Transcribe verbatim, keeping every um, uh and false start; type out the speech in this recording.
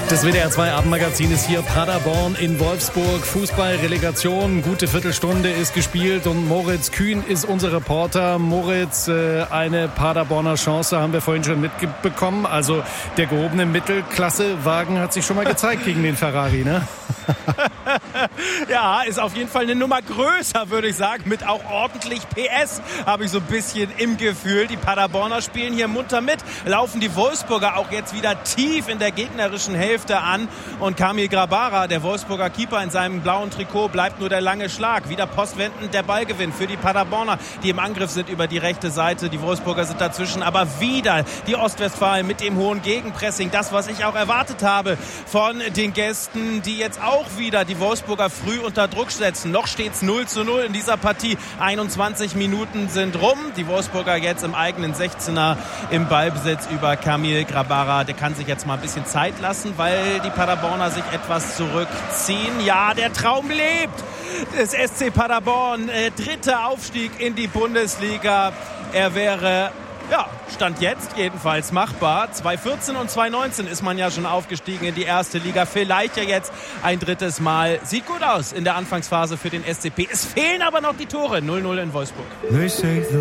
Das W D R zwei Abendmagazin ist hier. Paderborn in Wolfsburg. Fußball-Relegation. Gute Viertelstunde ist gespielt und Moritz Kühn ist unser Reporter. Moritz, äh, eine Paderborner Chance haben wir vorhin schon mitbekommen. Also der gehobene Mittelklasse-Wagen hat sich schon mal gezeigt gegen den Ferrari, ne? Ja, ist auf jeden Fall eine Nummer größer, würde ich sagen. Mit auch ordentlich P S habe ich so ein bisschen im Gefühl. Die Paderborner spielen hier munter mit. Laufen die Wolfsburger auch jetzt wieder tief in der gegnerischen Hälfte an. Und Kamil Grabara, der Wolfsburger Keeper in seinem blauen Trikot, bleibt nur der lange Schlag. Wieder postwendend der Ballgewinn für die Paderborner, die im Angriff sind über die rechte Seite. Die Wolfsburger sind dazwischen. Aber wieder die Ostwestfalen mit dem hohen Gegenpressing. Das, was ich auch erwartet habe von den Gästen, die jetzt auch wieder die Wolfsburger früh unter Druck setzen. Noch steht es null zu null in dieser Partie. einundzwanzig Minuten sind rum. Die Wolfsburger jetzt im eigenen sechzehner im Ballbesitz über Kamil Grabara. Der kann sich jetzt mal ein bisschen Zeit lassen, weil die Paderborner sich etwas zurückziehen. Ja, der Traum lebt. Das S C Paderborn, äh, dritter Aufstieg in die Bundesliga. Er wäre... Ja, Stand jetzt jedenfalls machbar. zweitausendvierzehn und zweitausendneunzehn ist man ja schon aufgestiegen in die erste Liga. Vielleicht ja jetzt ein drittes Mal. Sieht gut aus in der Anfangsphase für den S C P. Es fehlen aber noch die Tore. null null in Wolfsburg.